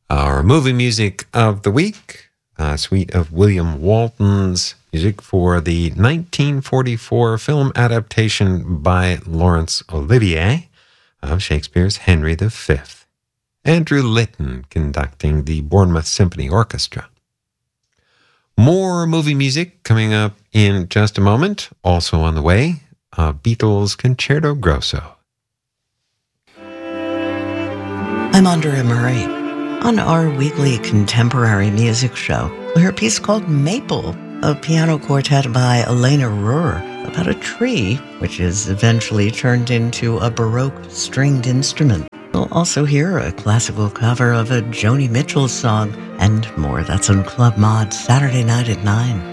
Our movie music of the week, a suite of William Walton's music for the 1944 film adaptation by Laurence Olivier of Shakespeare's Henry V. Andrew Litton conducting the Bournemouth Symphony Orchestra. More movie music coming up in just a moment. Also on the way, Beatles Concerto Grosso. I'm Andrea Murray. On our weekly contemporary music show, we hear a piece called Maple, a piano quartet by Elena Rohr about a tree, which is eventually turned into a Baroque stringed instrument. We'll also hear a classical cover of a Joni Mitchell song and more. That's on Club Mod Saturday night at 9.